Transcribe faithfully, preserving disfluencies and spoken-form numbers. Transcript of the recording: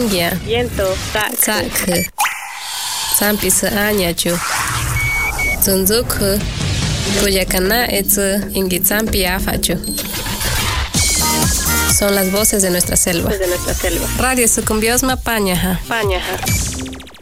Ingia. Yento, sak. Sak. Zampis Añachu. Zunzuk. Cuyacana etz Ingizampi Afachu. Son las voces de nuestra selva. De nuestra selva. Radio Sucumbiosma Pañaja. Pañaja.